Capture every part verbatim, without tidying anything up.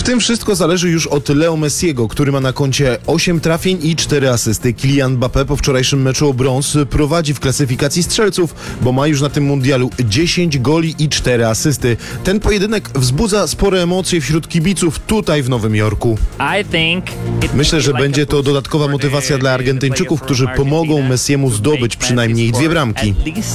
tym wszystko zależy już od Leo Messiego, który ma na koncie osiem trafień i cztery asysty. Kylian Mbappé po wczorajszym meczu o brąz prowadzi w klasyfikacji strzelców, bo ma już na tym mundialu dziesięć goli i cztery asysty. Ten pojedynek wzbudza spore emocje wśród kibiców tutaj w Nowym Jorku. Myślę, że będzie to dodatkowa motywacja dla Argentyńczyków, którzy pomogą Messiemu zdobyć przynajmniej dwie bramki.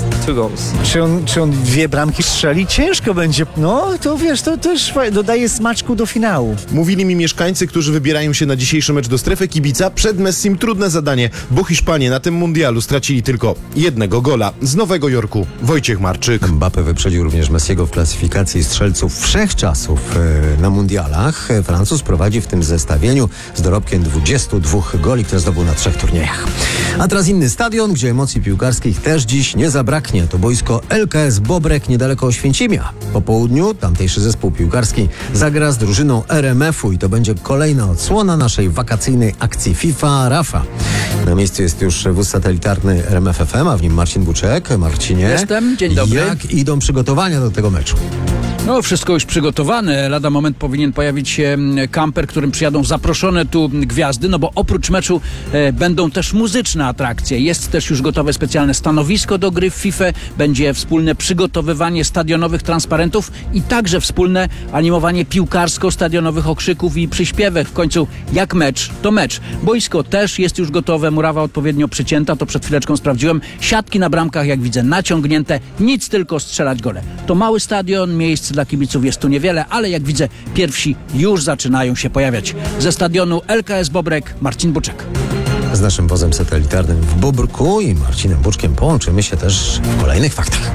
Czy on, czy on dwie bramki strzeli? Ciężko będzie. No, to wiesz, to też dodaje smaczku do finału. Mówili mi mieszkańcy, którzy wybierają się na dzisiejszy mecz do strefy kibica. Przed Messim trudne zadanie, bo Hiszpanie na tym mundialu stracili tylko jednego gola. Z Nowego Jorku Wojciech Marczyk. Mbappé wyprzedził również Messiego w klasyfikacji strzelców wszechczasów na mundialach. Francuz prowadzi w tym zestawieniu z dorobkiem dwudziestu dwóch goli, które zdobył na trzech turniejach. A teraz inny stadion, gdzie emocji piłkarskich też dziś nie zabraknie. To boisko L K S Bobrek niedaleko Oświęcimia. Po południu tamtejszy zespół piłkarski zagra z drużyną R M F-u i to będzie kolejna odsłona naszej wakacyjnej akcji FIFA Rafa. Na miejscu jest już wóz satelitarny R M F F M, a w nim Marcin Buczek. Marcinie, jestem, dzień dobry. Jak idą przygotowania do tego meczu? No, wszystko już przygotowane. Lada moment powinien pojawić się kamper, którym przyjadą zaproszone tu gwiazdy, no bo oprócz meczu e, będą też muzyczne atrakcje. Jest też już gotowe specjalne stanowisko do gry w FIFA, będzie wspólne przygotowywanie stadionowych transparentów i także wspólne animowanie piłkarsko-stadionowych okrzyków i przyśpiewek. W końcu jak mecz, to mecz. Boisko też jest już gotowe, murawa odpowiednio przycięta, to przed chwileczką sprawdziłem. Siatki na bramkach, jak widzę, naciągnięte, nic tylko strzelać gole. To mały stadion, miejsc dla kibiców jest tu niewiele, ale jak widzę, pierwsi już zaczynają się pojawiać. Ze stadionu L K S Bobrek, Marcin Buczek. Z naszym wozem satelitarnym w Bobrku i Marcinem Buczkiem połączymy się też w kolejnych faktach.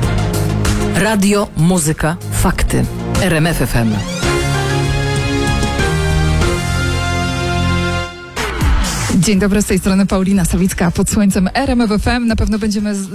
Radio, muzyka, fakty. R M F F M. Dzień dobry, z tej strony Paulina Sawicka pod słońcem R M F F M. Na pewno będziemy z